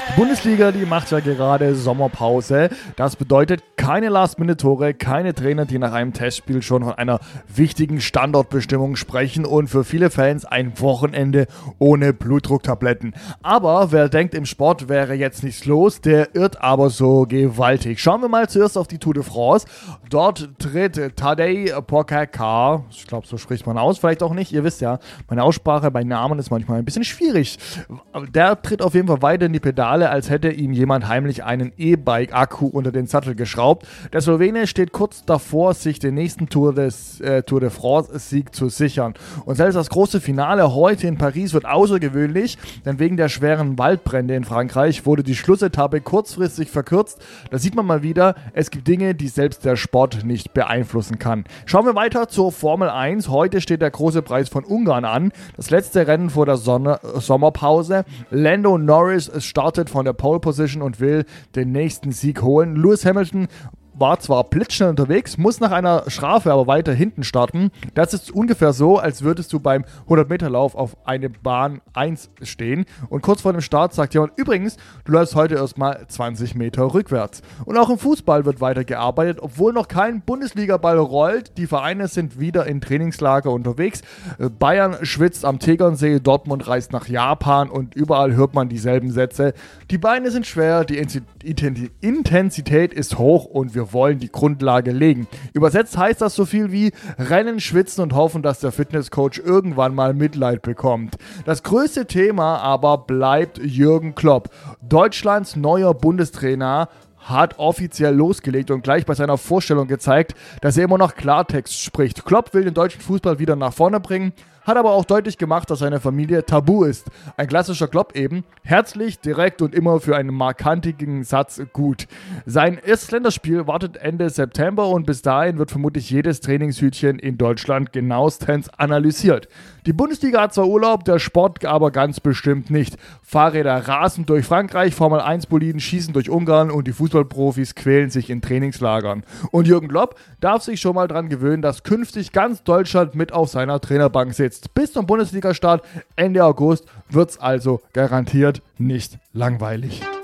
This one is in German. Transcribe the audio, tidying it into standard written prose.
Die Bundesliga, die macht ja gerade Sommerpause. Das bedeutet keine Last-Minute-Tore, keine Trainer, die nach einem Testspiel schon von einer wichtigen Standortbestimmung sprechen und für viele Fans ein Wochenende ohne Blutdrucktabletten. Aber wer denkt, im Sport wäre jetzt nichts los, der irrt aber so gewaltig. Schauen wir mal zuerst auf die Tour de France. Dort tritt Tadej Pogačar, ich glaube, so spricht man aus, vielleicht auch nicht, ihr wisst ja, meine Aussprache bei Namen ist manchmal ein bisschen schwierig. Der tritt auf jeden Fall weiter in die Pedale, als hätte ihm jemand heimlich einen E-Bike-Akku unter den Sattel geschraubt. Der Slowene steht kurz davor, sich den nächsten Tour de France-Sieg zu sichern. Und selbst das große Finale heute in Paris wird außergewöhnlich, denn wegen der schweren Waldbrände in Frankreich wurde die Schlussetappe kurzfristig verkürzt. Da sieht man mal wieder, es gibt Dinge, die selbst der Sport nicht beeinflussen kann. Schauen wir weiter zur Formel 1. Heute steht der große Preis von Ungarn an. Das letzte Rennen vor der Sommerpause. Lando Norris startet von der Pole Position und will den nächsten Sieg holen. Lewis Hamilton war zwar blitzschnell unterwegs, muss nach einer Strafe aber weiter hinten starten. Das ist ungefähr so, als würdest du beim 100-Meter-Lauf auf eine Bahn 1 stehen und kurz vor dem Start sagt jemand, übrigens, du läufst heute erstmal 20 Meter rückwärts. Und auch im Fußball wird weiter gearbeitet, obwohl noch kein Bundesliga-Ball rollt. Die Vereine sind wieder in Trainingslager unterwegs. Bayern schwitzt am Tegernsee, Dortmund reist nach Japan und überall hört man dieselben Sätze. Die Beine sind schwer, die Intensität ist hoch und wir wollen die Grundlage legen. Übersetzt heißt das so viel wie rennen, schwitzen und hoffen, dass der Fitnesscoach irgendwann mal Mitleid bekommt. Das größte Thema aber bleibt Jürgen Klopp. Deutschlands neuer Bundestrainer hat offiziell losgelegt und gleich bei seiner Vorstellung gezeigt, dass er immer noch Klartext spricht. Klopp will den deutschen Fußball wieder nach vorne bringen, hat aber auch deutlich gemacht, dass seine Familie tabu ist. Ein klassischer Klopp eben. Herzlich, direkt und immer für einen markantigen Satz gut. Sein erstes Länderspiel wartet Ende September und bis dahin wird vermutlich jedes Trainingshütchen in Deutschland genauestens analysiert. Die Bundesliga hat zwar Urlaub, der Sport aber ganz bestimmt nicht. Fahrräder rasen durch Frankreich, Formel-1-Boliden schießen durch Ungarn und die Fußballprofis quälen sich in Trainingslagern. Und Jürgen Klopp darf sich schon mal dran gewöhnen, dass künftig ganz Deutschland mit auf seiner Trainerbank sitzt. Bis zum Bundesliga-Start Ende August wird es also garantiert nicht langweilig.